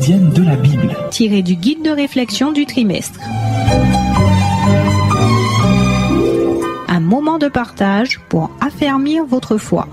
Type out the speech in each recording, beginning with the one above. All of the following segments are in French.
De la Bible. Tiré du guide de réflexion du trimestre. Un moment de partage pour affermir votre foi.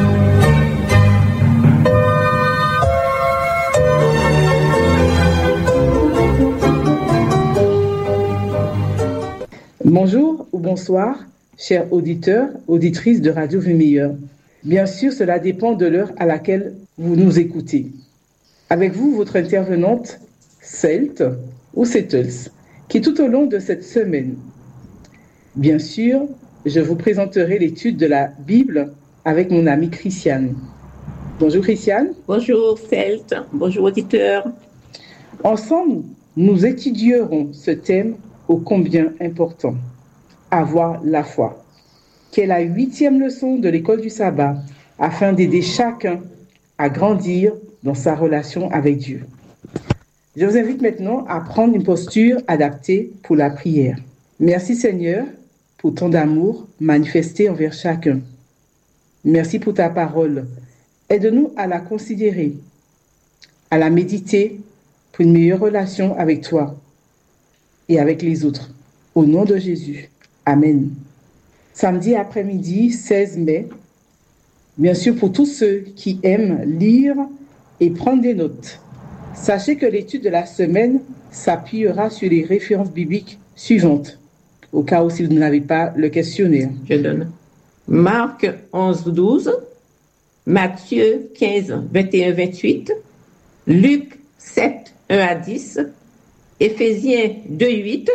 Bonjour ou bonsoir, chers auditeurs, auditrices de Radio Vie Meilleure. Bien sûr, cela dépend de l'heure à laquelle vous nous écoutez. Avec vous, votre intervenante, Celt ou Settles, qui tout au long de cette semaine, bien sûr, je vous présenterai l'étude de la Bible avec mon amie Christiane. Bonjour Christiane. Bonjour Celt, bonjour auditeurs. Ensemble, nous étudierons ce thème ô combien important, avoir la foi, qui est la 8e leçon de l'école du sabbat, afin d'aider chacun à grandir dans sa relation avec Dieu. Je vous invite maintenant à prendre une posture adaptée pour la prière. Merci Seigneur pour ton amour manifesté envers chacun. Merci pour ta parole. Aide-nous à la considérer, à la méditer pour une meilleure relation avec toi et avec les autres. Au nom de Jésus. Amen. Samedi après-midi, 16 mai, bien sûr pour tous ceux qui aiment lire et prendre des notes. Sachez que l'étude de la semaine s'appuiera sur les références bibliques suivantes, au cas où si vous n'avez pas le questionnaire. Je donne Marc 11, 12, Matthieu 15, 21, 28, Luc 7, 1 à 10, Éphésiens 2, 8,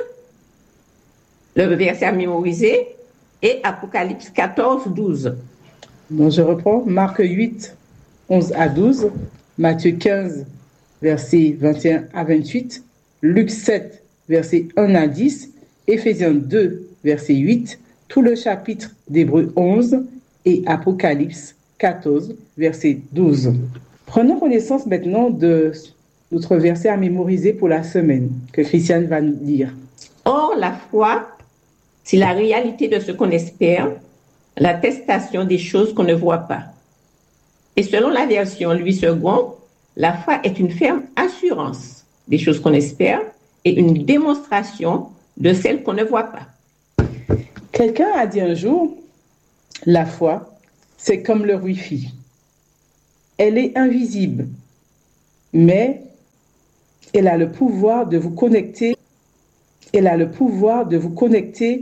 le verset à mémoriser, et Apocalypse 14, 12. Donc je reprends Marc 8, 11 à 12, Matthieu 15, versets 21 à 28, Luc 7, versets 1 à 10, Éphésiens 2, verset 8, tout le chapitre d'Hébreux 11 et Apocalypse 14, verset 12. Prenons connaissance maintenant de notre verset à mémoriser pour la semaine que Christiane va nous lire. Or, la foi, c'est la réalité de ce qu'on espère, l'attestation des choses qu'on ne voit pas. Et selon la version Louis II, la foi est une ferme assurance des choses qu'on espère et une démonstration de celles qu'on ne voit pas. Quelqu'un a dit un jour, la foi, c'est comme le Wi-Fi. Elle est invisible, mais elle a le pouvoir de vous connecter. Elle a le pouvoir de vous connecter